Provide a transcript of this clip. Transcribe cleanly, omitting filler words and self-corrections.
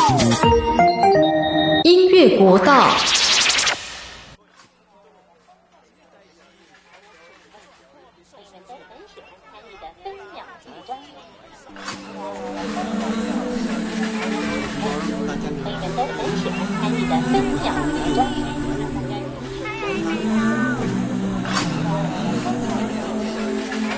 音乐国道。 朋友们都很喜欢参与的分